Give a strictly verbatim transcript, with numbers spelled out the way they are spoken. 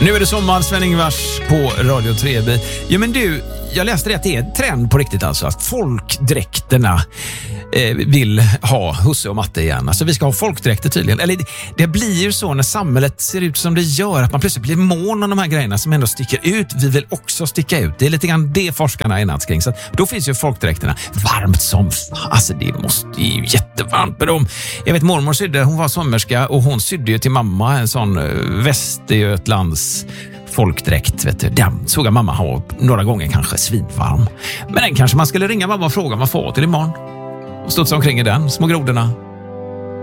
Nu är det sommar, Sven-Ingvars på Radio tre B. Ja men du, jag läste det att det är en trend på riktigt alltså. Att folkdräkterna eh, vill ha husse och matte igen. Alltså vi ska ha folkdräkter tydligen. Eller det, det blir ju så när samhället ser ut som det gör. Att man plötsligt blir mån om de här grejerna som ändå sticker ut. Vi vill också sticka ut. Det är lite grann det forskarna är natts kring. Så att då finns ju folkdräkterna varmt som fan. Alltså det måste det är ju jättevarmt med dem. Jag vet mormor sydde, hon var sommerska och hon sydde ju till mamma en sån uh, Västergötlands folkdräkt, vet du. Den såg jag mamma ha några gånger, kanske svinvarm. Men den kanske man skulle ringa mamma och fråga vad man får till imorgon. Och studsa omkring i den, små grodorna.